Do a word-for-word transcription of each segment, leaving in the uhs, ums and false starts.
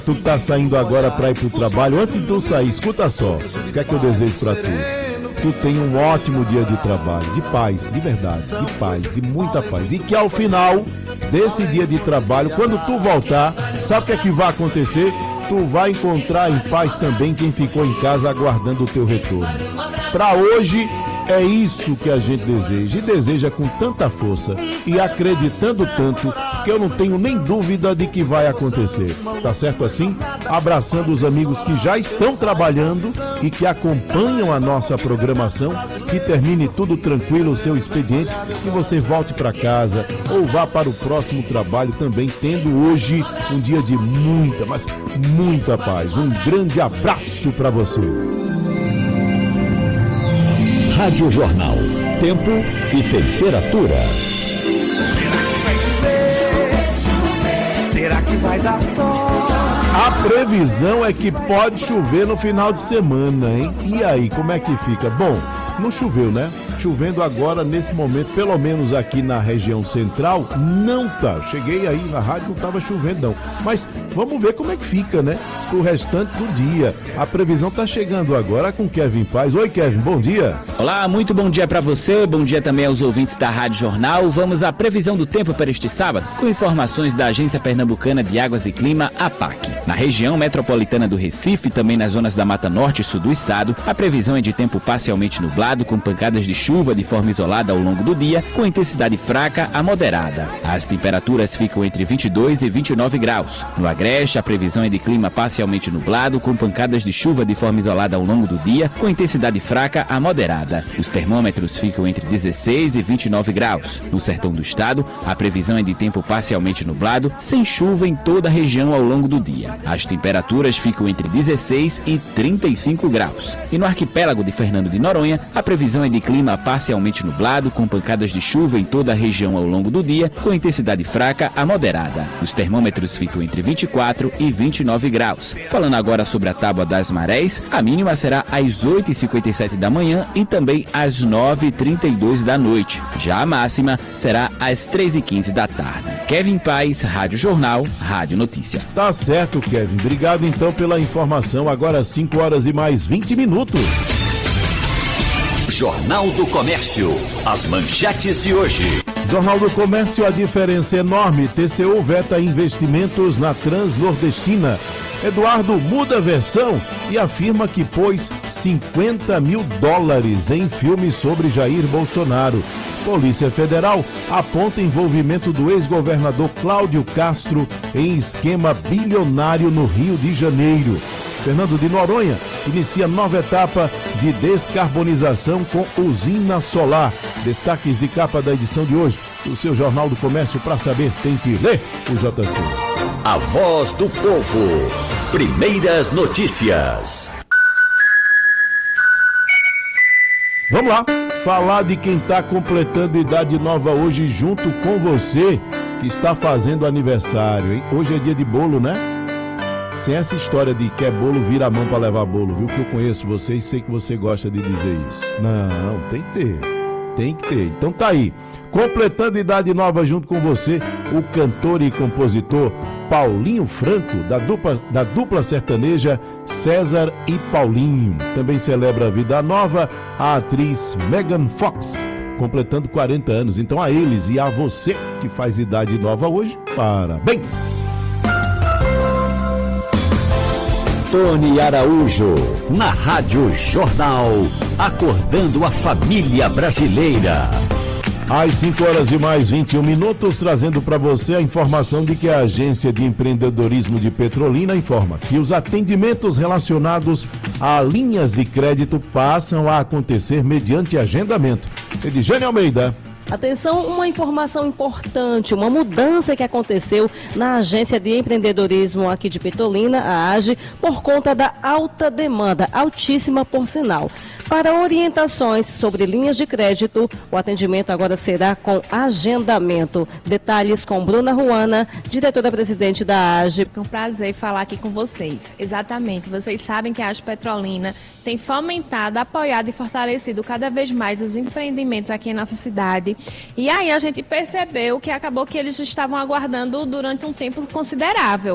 Tu que tá saindo agora pra ir pro trabalho, antes de tu sair, escuta só, o que é que eu desejo pra tu? Tu tenha um ótimo dia de trabalho, de paz, de verdade, de paz, de muita paz. E que ao final desse dia de trabalho, quando tu voltar, sabe o que é que vai acontecer? Tu vai encontrar em paz também quem ficou em casa aguardando o teu retorno. Pra hoje, é isso que a gente deseja, e deseja com tanta força e acreditando tanto que eu não tenho nem dúvida de que vai acontecer. Tá certo assim? Abraçando os amigos que já estão trabalhando e que acompanham a nossa programação, que termine tudo tranquilo o seu expediente, que você volte para casa ou vá para o próximo trabalho também, tendo hoje um dia de muita, mas muita paz. Um grande abraço para você. Rádio Jornal, tempo e temperatura. Será que vai dar sol? A previsão é que pode chover no final de semana, hein? E aí, como é que fica? Bom, não choveu, né? Chovendo agora, nesse momento, pelo menos aqui na região central, não tá. Cheguei aí na rádio, não tava chovendo não. Mas vamos ver como é que fica, né? Pro restante do dia. A previsão tá chegando agora com Kevin Paz. Oi, Kevin, bom dia. Olá, muito bom dia para você, bom dia também aos ouvintes da Rádio Jornal. Vamos à previsão do tempo para este sábado, com informações da Agência Pernambucana de Águas e Clima, APAC. Na região metropolitana do Recife e também nas zonas da Mata Norte e Sul do estado, a previsão é de tempo parcialmente nublado, com pancadas de chuva de forma isolada ao longo do dia, com intensidade fraca a moderada. As temperaturas ficam entre vinte e dois e vinte e nove graus. No Agreste, a previsão é de clima parcialmente nublado, com pancadas de chuva de forma isolada ao longo do dia, com intensidade fraca a moderada. Os termômetros ficam entre dezesseis e vinte e nove graus. No sertão do estado, a previsão é de tempo parcialmente nublado, sem chuva em toda a região ao longo do dia. As temperaturas ficam entre dezesseis e trinta e cinco graus. E no arquipélago de Fernando de Noronha, a previsão é de clima parcialmente nublado, com pancadas de chuva em toda a região ao longo do dia, com intensidade fraca a moderada. Os termômetros ficam entre vinte e quatro e vinte e nove graus. Falando agora sobre a tábua das marés, a mínima será às oito e cinquenta e sete da manhã e também às nove e trinta e dois da noite. Já a máxima será às três e quinze da tarde. Kevin Paz, Rádio Jornal, Rádio Notícia. Tá certo, Kevin. Obrigado então pela informação. Agora cinco horas e mais vinte minutos. Jornal do Comércio, as manchetes de hoje. Jornal do Comércio, a diferença é enorme. T C U veta investimentos na Transnordestina. Eduardo muda a versão e afirma que pôs cinquenta mil dólares em filme sobre Jair Bolsonaro. Polícia Federal aponta envolvimento do ex-governador Cláudio Castro em esquema bilionário no Rio de Janeiro. Fernando de Noronha inicia nova etapa de descarbonização com usina solar. Destaques de capa da edição de hoje. O seu Jornal do Comércio, para saber, tem que ler o J C. A voz do povo. Primeiras notícias. Vamos lá, falar de quem está completando idade nova hoje junto com você, que está fazendo aniversário, hein? Hoje é dia de bolo, né? Sem essa história de quer bolo, vira a mão para levar bolo, viu? Que eu conheço você e sei que você gosta de dizer isso. Não, tem que ter, tem que ter. Então tá aí, completando idade nova junto com você, o cantor e compositor Paulinho Franco, da dupla, da dupla sertaneja César e Paulinho. Também celebra a vida nova a atriz Megan Fox, completando quarenta anos. Então a eles e a você que faz idade nova hoje, parabéns! Tony Araújo, na Rádio Jornal, acordando a família brasileira. Às cinco horas e mais vinte e um minutos, trazendo para você a informação de que a Agência de Empreendedorismo de Petrolina informa que os atendimentos relacionados a linhas de crédito passam a acontecer mediante agendamento. Edjane Almeida. Atenção, uma informação importante, uma mudança que aconteceu na Agência de Empreendedorismo aqui de Petrolina, a AGE, por conta da alta demanda, altíssima por sinal. Para orientações sobre linhas de crédito, o atendimento agora será com agendamento. Detalhes com Bruna Ruana, diretora-presidente da AGE. É um prazer falar aqui com vocês. Exatamente, vocês sabem que a AGE Petrolina tem fomentado, apoiado e fortalecido cada vez mais os empreendimentos aqui em nossa cidade. E aí a gente percebeu que acabou que eles estavam aguardando durante um tempo considerável.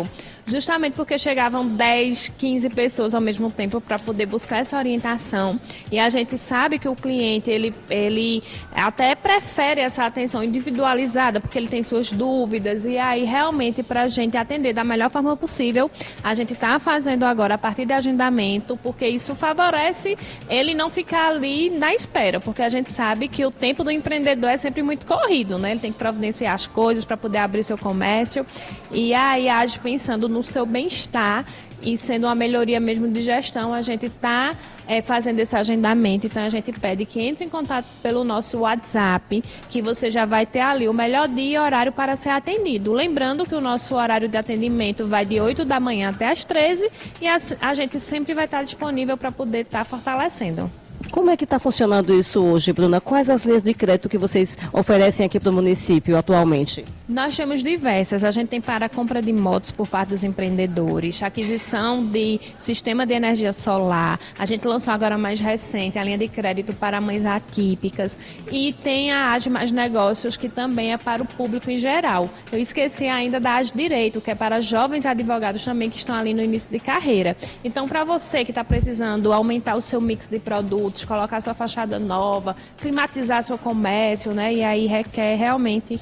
justamente porque chegavam dez, quinze pessoas ao mesmo tempo para poder buscar essa orientação. E a gente sabe que o cliente, ele, ele até prefere essa atenção individualizada, porque ele tem suas dúvidas. E aí, realmente, para a gente atender da melhor forma possível, a gente está fazendo agora a partir de agendamento, porque isso favorece ele não ficar ali na espera, porque a gente sabe que o tempo do empreendedor é sempre muito corrido, né? Ele tem que providenciar as coisas para poder abrir seu comércio. E aí, age pensando no seu bem-estar e sendo uma melhoria mesmo de gestão, a gente está é, fazendo esse agendamento. Então, a gente pede que entre em contato pelo nosso WhatsApp, que você já vai ter ali o melhor dia e horário para ser atendido. Lembrando que o nosso horário de atendimento vai de oito da manhã até as treze e a, a gente sempre vai estar disponível para poder estar fortalecendo. Como é que está funcionando isso hoje, Bruna? Quais as linhas de crédito que vocês oferecem aqui para o município atualmente? Nós temos diversas. A gente tem para a compra de motos por parte dos empreendedores, aquisição de sistema de energia solar. A gente lançou agora mais recente a linha de crédito para mães atípicas. E tem a Age Mais Negócios, que também é para o público em geral. Eu esqueci ainda da Age Direito, que é para jovens advogados também que estão ali no início de carreira. Então, para você que está precisando aumentar o seu mix de produtos, colocar sua fachada nova, climatizar seu comércio, né? E aí requer realmente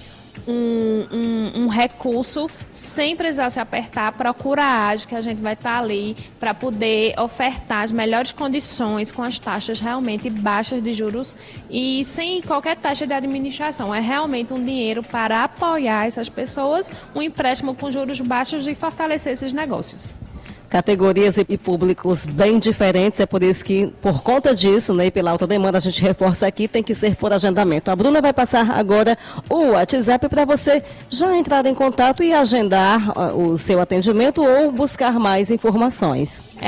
um, um, um recurso sem precisar se apertar. Procura a Age, que a gente vai estar ali para poder ofertar as melhores condições com as taxas realmente baixas de juros e sem qualquer taxa de administração. É realmente um dinheiro para apoiar essas pessoas, um empréstimo com juros baixos e fortalecer esses negócios. Categorias e públicos bem diferentes, é por isso que, por conta disso, né, e pela alta demanda, a gente reforça aqui, tem que ser por agendamento. A Bruna vai passar agora o WhatsApp para você já entrar em contato e agendar uh, o seu atendimento ou buscar mais informações.